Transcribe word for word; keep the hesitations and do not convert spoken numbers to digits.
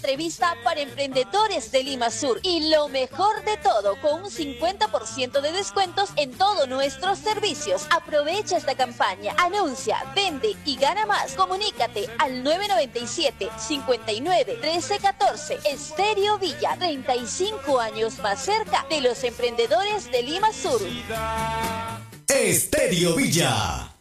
entrevista para emprendedores de Lima Sur. Y lo mejor de todo, con un cincuenta por ciento de descuentos en todos nuestros servicios. Aprovecha esta campaña, anuncia, vende y gana más. Comunícate al nueve nueve siete, cinco nueve, uno tres uno cuatro. Estéreo Villa, treinta y cinco años más cerca de los emprendedores de Lima Sur. Estéreo Villa.